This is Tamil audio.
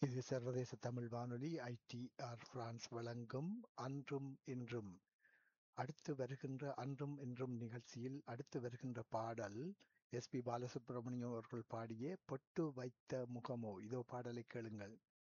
இது சர்வதேச தமிழ் வானொலி ஐடிஆர் பிரான்ஸ் வழங்கும் அன்றும் இன்றும். அடுத்து வருகின்ற அன்றும் இன்றும் நிகழ்ச்சியில் அடுத்து வருகின்ற பாடல் எஸ்பி பாலசுப்ரமணியம் அவர்கள் பாடிய பொட்டு வைத்த முகமோ. இதோ பாடலை கேளுங்கள்.